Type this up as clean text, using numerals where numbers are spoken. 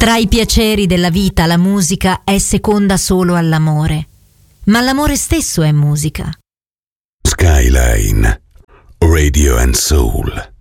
Tra i piaceri della vita la musica è seconda solo all'amore, ma l'amore stesso è musica. Skyline Radio and Soul.